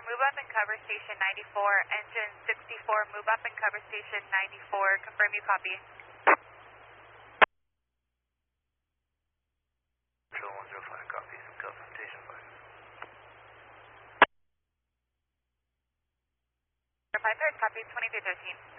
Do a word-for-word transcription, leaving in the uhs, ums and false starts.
move up and cover station ninety-four. Engine sixty-four, move up and cover station ninety-four. Confirm you copy. Control one zero five, copy. Some call from station five. five third, copy twenty-three thirteen.